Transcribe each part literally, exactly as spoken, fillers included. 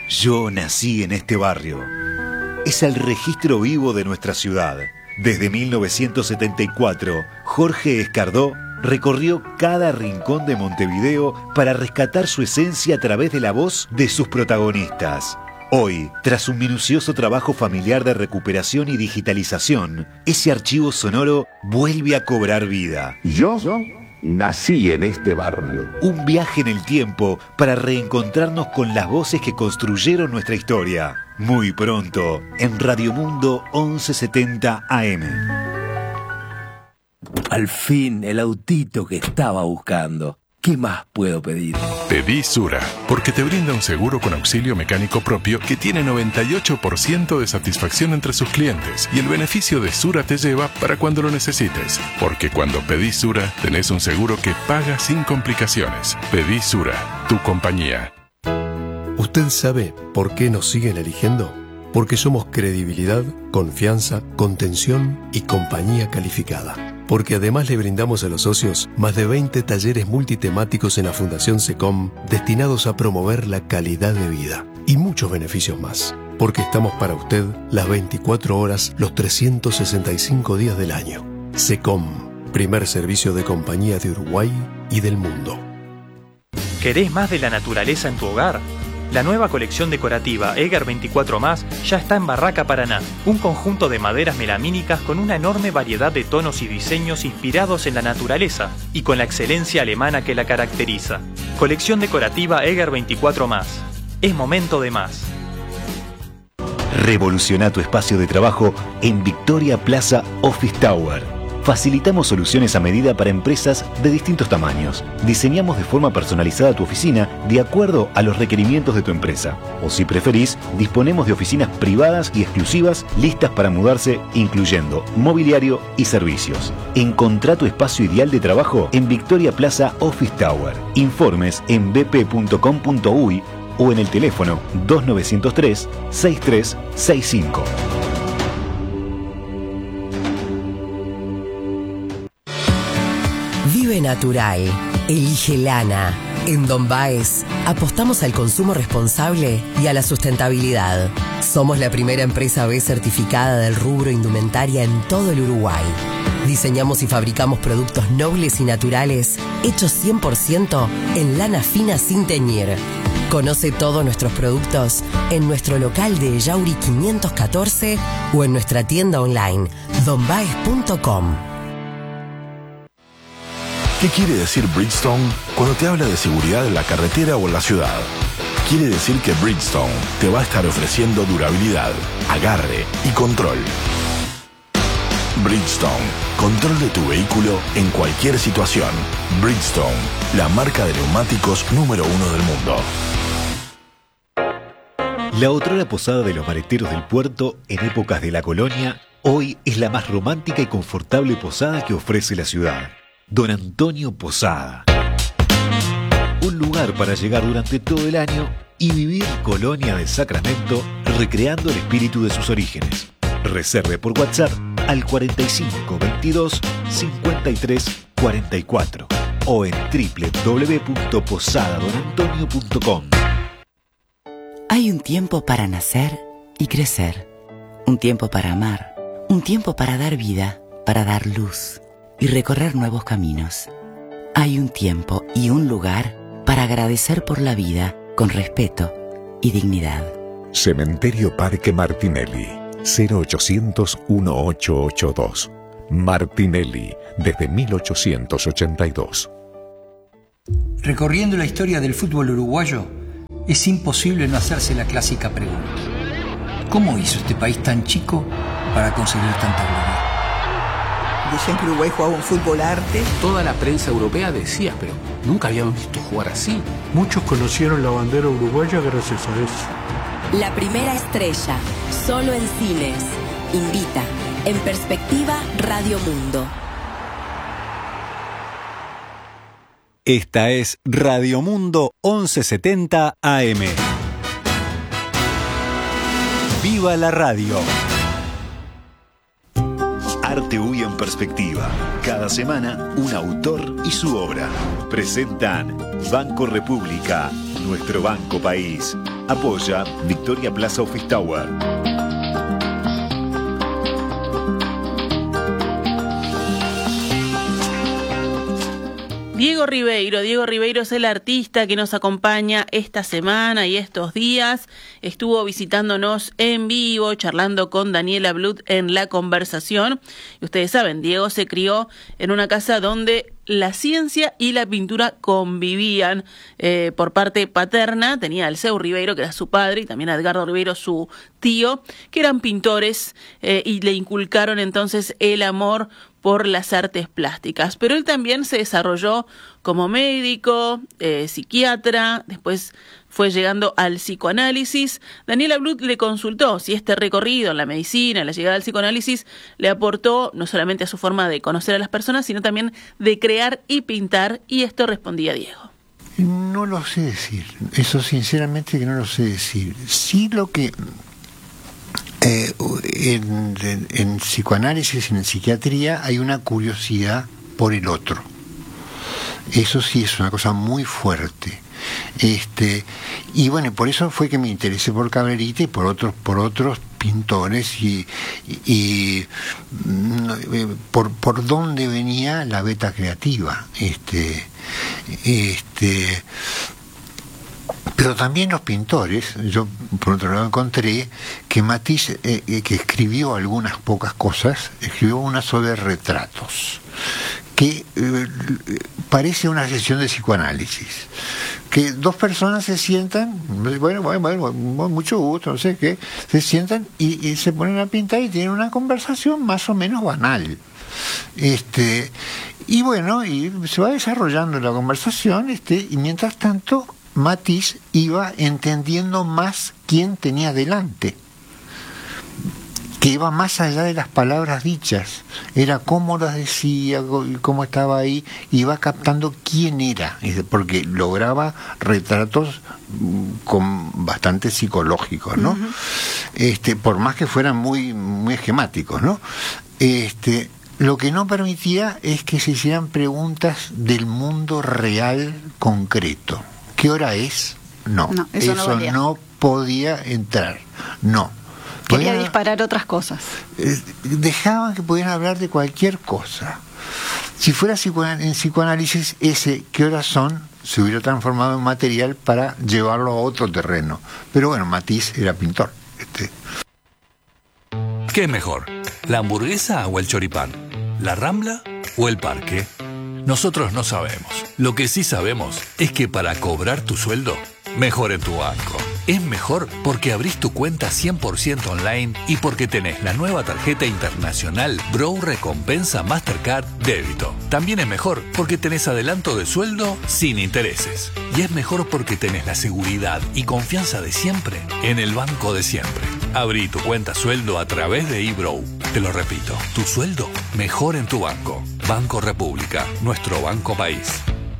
Yo nací en este barrio. Es el registro vivo de nuestra ciudad. Desde mil novecientos setenta y cuatro, Jorge Escardó recorrió cada rincón de Montevideo para rescatar su esencia a través de la voz de sus protagonistas. Hoy, tras un minucioso trabajo familiar de recuperación y digitalización, ese archivo sonoro vuelve a cobrar vida. Yo nací en este barrio. Un viaje en el tiempo para reencontrarnos con las voces que construyeron nuestra historia. Muy pronto, en Radio Mundo once setenta A M. Al fin, el autito que estaba buscando. ¿Qué más puedo pedir? Pedí Sura, porque te brinda un seguro con auxilio mecánico propio que tiene noventa y ocho por ciento de satisfacción entre sus clientes, y el beneficio de Sura te lleva para cuando lo necesites. Porque cuando pedís Sura, tenés un seguro que paga sin complicaciones. Pedí Sura, tu compañía. ¿Usted sabe por qué nos siguen eligiendo? Porque somos credibilidad, confianza, contención y compañía calificada. Porque además le brindamos a los socios más de veinte talleres multitemáticos en la Fundación SECOM destinados a promover la calidad de vida y muchos beneficios más. Porque estamos para usted las veinticuatro horas, los trescientos sesenta y cinco días del año. SECOM, primer servicio de compañía de Uruguay y del mundo. ¿Querés más de la naturaleza en tu hogar? La nueva colección decorativa Eger veinticuatro más ya está en Barraca Paraná, un conjunto de maderas melamínicas con una enorme variedad de tonos y diseños inspirados en la naturaleza y con la excelencia alemana que la caracteriza. Colección decorativa Eger veinticuatro más. Es momento de más. Revoluciona tu espacio de trabajo en Victoria Plaza Office Tower. Facilitamos soluciones a medida para empresas de distintos tamaños. Diseñamos de forma personalizada tu oficina de acuerdo a los requerimientos de tu empresa. O si preferís, disponemos de oficinas privadas y exclusivas listas para mudarse, incluyendo mobiliario y servicios. Encontrá tu espacio ideal de trabajo en Victoria Plaza Office Tower. Informes en b p punto com punto u y o en el teléfono dos nueve cero tres, seis tres seis cinco. Vive natural. Elige lana. En Don Baez apostamos al consumo responsable y a la sustentabilidad. Somos la primera empresa B certificada del rubro indumentaria en todo el Uruguay. Diseñamos y fabricamos productos nobles y naturales hechos cien por ciento en lana fina sin teñir. Conoce todos nuestros productos en nuestro local de Yauri quinientos catorce o en nuestra tienda online don baez punto com. ¿Qué quiere decir Bridgestone cuando te habla de seguridad en la carretera o en la ciudad? Quiere decir que Bridgestone te va a estar ofreciendo durabilidad, agarre y control. Bridgestone, control de tu vehículo en cualquier situación. Bridgestone, la marca de neumáticos número uno del mundo. La otrora posada de los mareteros del puerto en épocas de la colonia, hoy es la más romántica y confortable posada que ofrece la ciudad. Don Antonio Posada. Un lugar para llegar durante todo el año y vivir Colonia de Sacramento recreando el espíritu de sus orígenes. Reserve por WhatsApp al cuarenta y cinco veintidós cincuenta y tres cuarenta y cuatro o en doble u doble u doble u punto posada don antonio punto com. Hay un tiempo para nacer y crecer, un tiempo para amar, un tiempo para dar vida, para dar luz y recorrer nuevos caminos. Hay un tiempo y un lugar para agradecer por la vida con respeto y dignidad. Cementerio Parque Martinelli, cero ochocientos dieciocho ochenta y dos. Martinelli, desde mil ochocientos ochenta y dos. Recorriendo la historia del fútbol uruguayo, es imposible no hacerse la clásica pregunta: ¿cómo hizo este país tan chico para conseguir tanta gloria? Decían que Uruguay jugaba un fútbol arte. Toda la prensa europea decía, pero nunca habíamos visto jugar así. Muchos conocieron la bandera uruguaya gracias a eso. La primera estrella, solo en cines. Invita. En Perspectiva, Radio Mundo. Esta es Radio Mundo once setenta A M. ¡Viva la radio! Arte U Y en Perspectiva. Cada semana, un autor y su obra. Presentan Banco República, nuestro banco país. Apoya Victoria Plaza Office Tower. Diego Ribeiro. Diego Ribeiro es el artista que nos acompaña esta semana y estos días. Estuvo visitándonos en vivo, charlando con Daniela Blut en La Conversación. Y ustedes saben, Diego se crió en una casa donde la ciencia y la pintura convivían. Eh, por parte paterna tenía a Alceu Ribeiro, que era su padre, y también a Edgardo Ribeiro, su tío, que eran pintores eh, y le inculcaron entonces el amor por las artes plásticas. Pero él también se desarrolló como médico, eh, psiquiatra, después fue llegando al psicoanálisis. Daniela Blut le consultó si este recorrido en la medicina, la llegada al psicoanálisis, le aportó no solamente a su forma de conocer a las personas, sino también de crear y pintar, y esto respondía Diego. No lo sé decir, eso sinceramente que no lo sé decir. Sí, lo que eh, en, en, en psicoanálisis, en psiquiatría, hay una curiosidad por el otro. Eso sí es una cosa muy fuerte. Este, y bueno, por eso fue que me interesé por Cabrerita y por otros, por otros pintores, y, y, y por, por dónde venía la beta creativa. Este, este, pero también los pintores. Yo por otro lado encontré que Matisse, eh, que escribió algunas pocas cosas, escribió una sobre retratos, que eh, parece una sesión de psicoanálisis, que dos personas se sientan, bueno, bueno, bueno, mucho gusto, no sé qué, se sientan y, y se ponen a pintar y tienen una conversación más o menos banal. Este, y bueno, y se va desarrollando la conversación, este, y mientras tanto Matisse iba entendiendo más quién tenía delante, que iba más allá de las palabras dichas, era cómo las decía, cómo estaba ahí, iba captando quién era, porque lograba retratos con bastante psicológicos, ¿no? Uh-huh. Este, por más que fueran muy, muy esquemáticos, ¿no? Este, lo que no permitía es que se hicieran preguntas del mundo real concreto. ¿Qué hora es? No, no eso, eso no, no podía entrar, no. Quería podían, disparar otras cosas. Eh, dejaban que pudieran hablar de cualquier cosa. Si fuera en psicoanálisis, ese ¿qué horas son? Se hubiera transformado en material para llevarlo a otro terreno. Pero bueno, Matisse era pintor. Este. ¿Qué es mejor? ¿La hamburguesa o el choripán? ¿La Rambla o el parque? Nosotros no sabemos. Lo que sí sabemos es que para cobrar tu sueldo, mejor en tu banco. Es mejor porque abrís tu cuenta cien por ciento online y porque tenés la nueva tarjeta internacional Bro Recompensa Mastercard Débito. También es mejor porque tenés adelanto de sueldo sin intereses. Y es mejor porque tenés la seguridad y confianza de siempre en el banco de siempre. Abrí tu cuenta sueldo a través de eBrow. Te lo repito, tu sueldo mejor en tu banco. Banco República, nuestro banco país.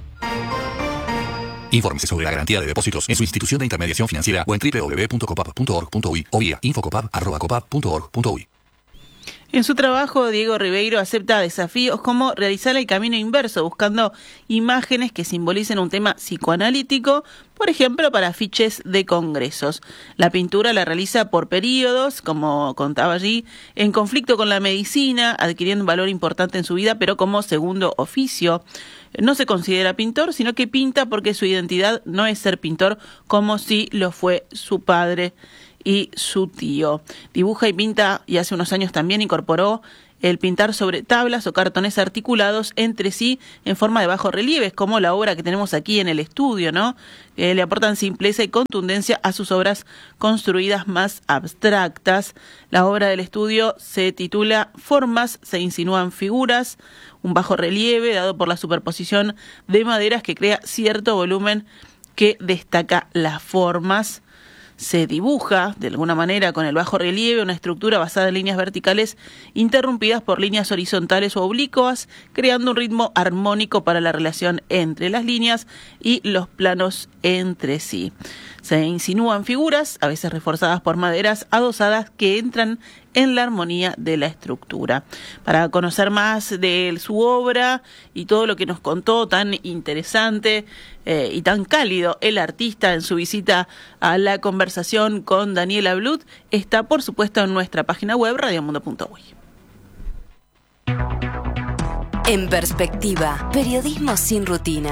Infórmese sobre la garantía de depósitos en su institución de intermediación financiera o en doble u doble u doble u punto copap punto org punto uy o vía infocopap arroba copap punto org punto uy. En su trabajo, Diego Ribeiro acepta desafíos como realizar el camino inverso, buscando imágenes que simbolicen un tema psicoanalítico, por ejemplo, para afiches de congresos. La pintura la realiza por períodos, como contaba allí, en conflicto con la medicina, adquiriendo un valor importante en su vida, pero como segundo oficio. No se considera pintor, sino que pinta porque su identidad no es ser pintor, como si lo fue su padre y su tío. Dibuja y pinta, y hace unos años también incorporó el pintar sobre tablas o cartones articulados entre sí en forma de bajo relieves, como la obra que tenemos aquí en el estudio, ¿no? Eh, le aportan simpleza y contundencia a sus obras construidas más abstractas. La obra del estudio se titula Formas, se insinúan figuras, un bajo relieve dado por la superposición de maderas que crea cierto volumen que destaca las formas. Se dibuja, de alguna manera, con el bajo relieve una estructura basada en líneas verticales interrumpidas por líneas horizontales o oblicuas, creando un ritmo armónico para la relación entre las líneas y los planos entre sí. Se insinúan figuras, a veces reforzadas por maderas adosadas, que entran en la armonía de la estructura. Para conocer más de su obra y todo lo que nos contó tan interesante eh, y tan cálido el artista en su visita a la conversación con Daniela Blut, está por supuesto en nuestra página web radiomundo punto uy. En perspectiva, periodismo sin rutinas.